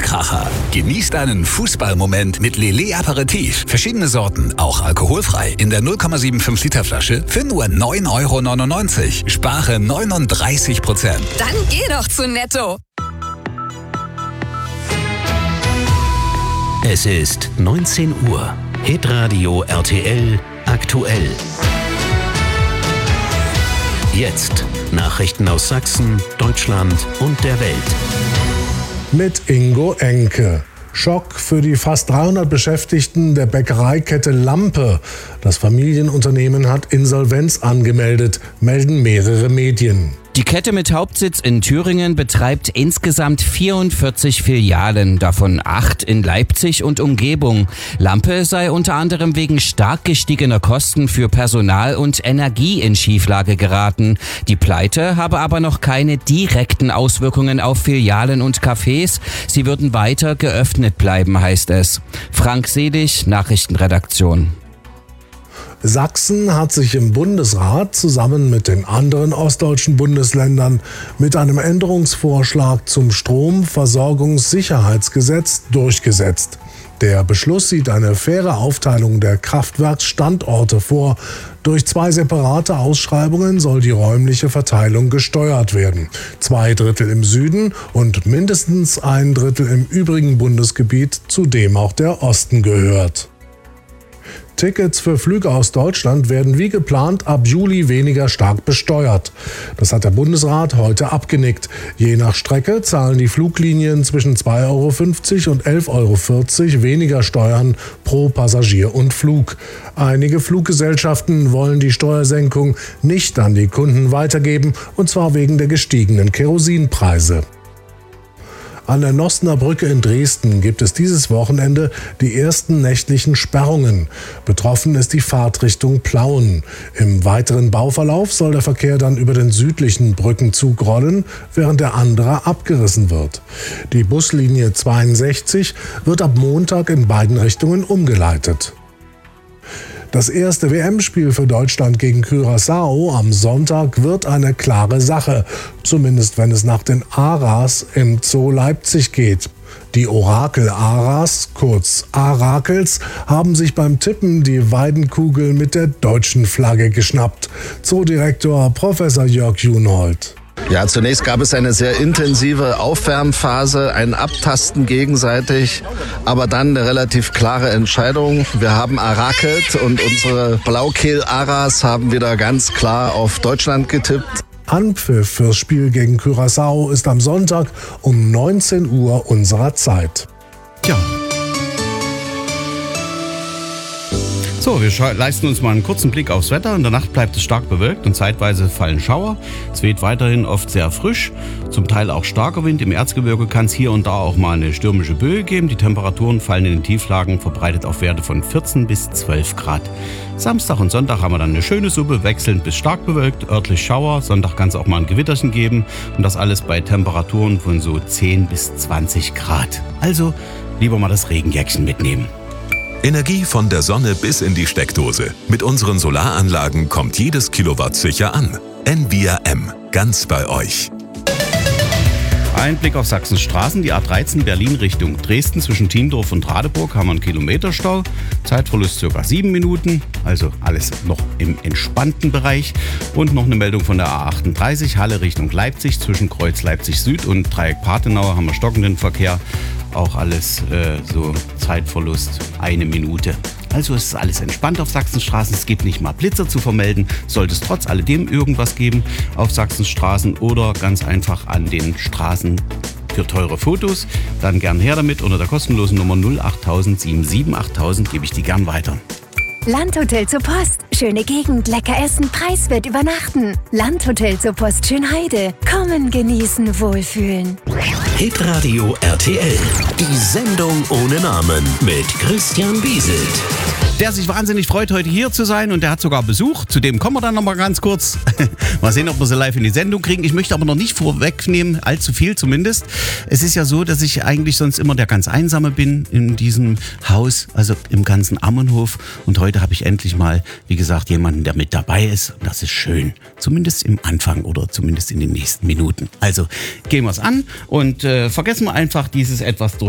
Kracher. Genießt einen Fußballmoment mit Lillet Aperitif. Verschiedene Sorten, auch alkoholfrei. In der 0,75 Liter Flasche für nur 9,99 €. Spare 39%. Dann geh doch zu Netto. Es ist 19 Uhr. Hitradio RTL aktuell. Jetzt Nachrichten aus Sachsen, Deutschland und der Welt. Mit Ingo Enke. Schock für die fast 300 Beschäftigten der Bäckereikette Lampe. Das Familienunternehmen hat Insolvenz angemeldet, melden mehrere Medien. Die Kette mit Hauptsitz in Thüringen betreibt insgesamt 44 Filialen, davon 8 in Leipzig und Umgebung. Lampe sei unter anderem wegen stark gestiegener Kosten für Personal und Energie in Schieflage geraten. Die Pleite habe aber noch keine direkten Auswirkungen auf Filialen und Cafés. Sie würden weiter geöffnet bleiben, heißt es. Frank Selig, Nachrichtenredaktion. Sachsen hat sich im Bundesrat zusammen mit den anderen ostdeutschen Bundesländern mit einem Änderungsvorschlag zum Stromversorgungssicherheitsgesetz durchgesetzt. Der Beschluss sieht eine faire Aufteilung der Kraftwerksstandorte vor. Durch 2 separate Ausschreibungen soll die räumliche Verteilung gesteuert werden. 2/3 im Süden und mindestens 1/3 im übrigen Bundesgebiet, zu dem auch der Osten gehört. Tickets für Flüge aus Deutschland werden wie geplant ab Juli weniger stark besteuert. Das hat der Bundesrat heute abgenickt. Je nach Strecke zahlen die Fluglinien zwischen 2,50 € und 11,40 € weniger Steuern pro Passagier und Flug. Einige Fluggesellschaften wollen die Steuersenkung nicht an die Kunden weitergeben, und zwar wegen der gestiegenen Kerosinpreise. An der Nossener Brücke in Dresden gibt es dieses Wochenende die ersten nächtlichen Sperrungen. Betroffen ist die Fahrtrichtung Plauen. Im weiteren Bauverlauf soll der Verkehr dann über den südlichen Brückenzug rollen, während der andere abgerissen wird. Die Buslinie 62 wird ab Montag in beiden Richtungen umgeleitet. Das erste WM-Spiel für Deutschland gegen Curaçao am Sonntag wird eine klare Sache, zumindest wenn es nach den Aras im Zoo Leipzig geht. Die Orakel-Aras, kurz Arakels, haben sich beim Tippen die Weidenkugel mit der deutschen Flagge geschnappt. Zoodirektor Professor Jörg Junold. Ja, zunächst gab es eine sehr intensive Aufwärmphase, ein Abtasten gegenseitig, aber dann eine relativ klare Entscheidung. Wir haben arakelt und unsere Blaukehl-Aras haben wieder ganz klar auf Deutschland getippt. Anpfiff fürs Spiel gegen Curaçao ist am Sonntag um 19 Uhr unserer Zeit. Tja. So, wir leisten uns mal einen kurzen Blick aufs Wetter. In der Nacht bleibt es stark bewölkt und zeitweise fallen Schauer. Es weht weiterhin oft sehr frisch, zum Teil auch starker Wind. Im Erzgebirge kann es hier und da auch mal eine stürmische Böe geben. Die Temperaturen fallen in den Tieflagen verbreitet auf Werte von 14 bis 12 Grad. Samstag und Sonntag haben wir dann eine schöne Suppe, wechselnd bis stark bewölkt, örtlich Schauer. Sonntag kann es auch mal ein Gewitterchen geben und das alles bei Temperaturen von so 10 bis 20 Grad. Also lieber mal das Regenjäckchen mitnehmen. Energie von der Sonne bis in die Steckdose. Mit unseren Solaranlagen kommt jedes Kilowatt sicher an. NVRM, ganz bei euch. Ein Blick auf Sachsens Straßen, die A13 Berlin Richtung Dresden zwischen Tiendorf und Radeburg haben wir einen Kilometerstau. Zeitverlust ca. 7 Minuten, also alles noch im entspannten Bereich. Und noch eine Meldung von der A38 Halle Richtung Leipzig zwischen Kreuz Leipzig Süd und Dreieck Pathenau haben wir stockenden Verkehr. Auch alles so Zeitverlust 1 Minute. Also es ist alles entspannt auf Sachsens Straßen. Es gibt nicht mal Blitzer zu vermelden. Sollte es trotz alledem irgendwas geben auf Sachsens Straßen oder ganz einfach an den Straßen für teure Fotos, dann gern her damit. Unter der kostenlosen Nummer 08000 77 8000 gebe ich die gern weiter. Landhotel zur Post. Schöne Gegend, lecker essen, preiswert übernachten. Landhotel zur Post Schönheide. Kommen, genießen, wohlfühlen. Hitradio RTL. Die Sendung ohne Namen mit Christian Wieselt. Der sich wahnsinnig freut, heute hier zu sein und der hat sogar Besuch. Zu dem kommen wir dann nochmal ganz kurz. Mal sehen, ob wir sie live in die Sendung kriegen. Ich möchte aber noch nicht vorwegnehmen, allzu viel zumindest. Es ist ja so, dass ich eigentlich sonst immer der ganz Einsame bin in diesem Haus, also im ganzen Ammenhof. Und heute habe ich endlich mal, wie gesagt, jemanden, der mit dabei ist. Und das ist schön. Zumindest im Anfang oder zumindest in den nächsten Minuten. Also gehen wir es an und vergessen wir einfach dieses etwas